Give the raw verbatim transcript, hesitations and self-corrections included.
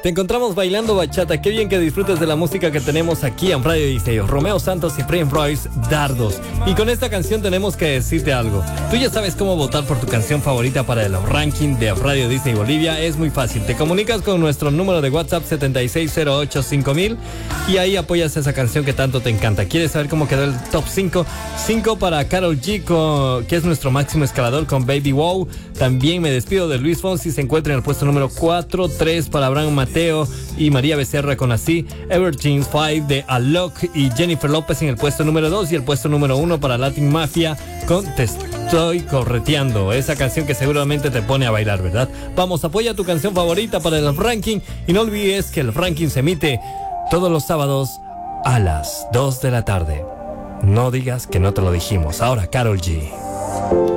Te encontramos bailando bachata. Qué bien que disfrutes de la música que tenemos aquí en Radio Diseño. Romeo Santos y Prince Royce, Dardos. Y con esta canción tenemos que decirte algo. Tú ya sabes cómo votar por tu canción favorita para el ranking de Radio Disney Bolivia. Es muy fácil. Te comunicas con nuestro número de WhatsApp setenta y seis cero ocho cinco mil y ahí apoyas esa canción que tanto te encanta. ¿Quieres saber cómo quedó el top cinco? cinco para Karol G, con, que es nuestro máximo escalador, con Baby Wow. También Me Despido de Luis Fonsi, se encuentra en el puesto número cuatro. tres para Abraham Mateo y María Becerra con Así. Everything's Five de Alok y Jennifer López en el puesto número dos. Y el puesto número uno para Latin Mafia con Te Estoy Correteando. Esa canción que seguramente te pone a bailar, ¿verdad? Vamos, apoya tu canción favorita para el ranking. Y no olvides que el ranking se emite todos los sábados a las dos de la tarde. No digas que no te lo dijimos. Ahora Karol G.